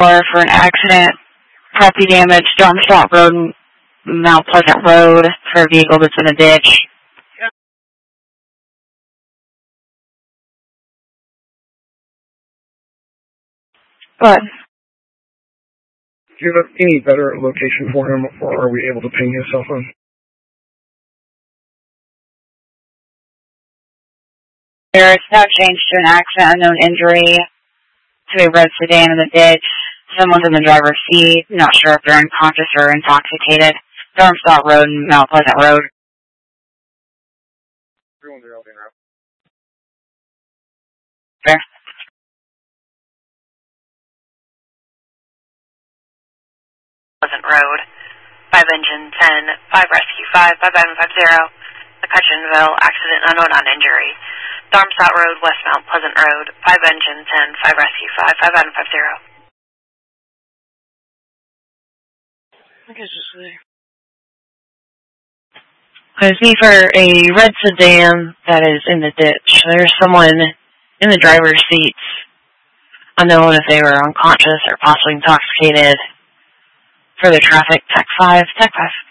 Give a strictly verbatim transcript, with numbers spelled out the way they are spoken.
Or for an accident, property damage, Darmstadt Road, Mount Pleasant Road, for a vehicle that's in a ditch. But do you have any better location for him, or are we able to ping his cell phone? there is no change to an accident, unknown injury to a red sedan in the ditch. Someone's in the driver's seat. Not sure if they're unconscious or intoxicated. Darmstadt Road and Mount Pleasant Road. Fair. Pleasant Road, five engine ten, five rescue five, five item five zero, McCutcheonville, accident unknown non-injury. Darmstadt Road, West Mount Pleasant Road, five engine ten, five rescue five, five item five zero. I guess it's there. I see for a red sedan that is in the ditch. There's someone in the driver's seat. Unknown if they were unconscious or possibly intoxicated. For the traffic, Tech five, Tech five.